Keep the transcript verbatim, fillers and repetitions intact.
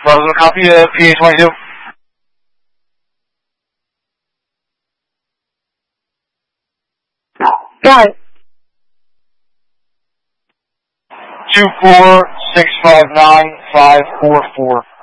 Roswell, copy of P A twenty-two. Got it. Two four six five nine five four four.